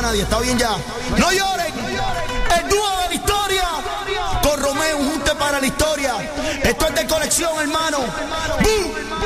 nadie, está bien ya. No lloren, el dúo de la historia, con Romeo, un junte para la historia. Esto es de colección, hermano. ¡Bum!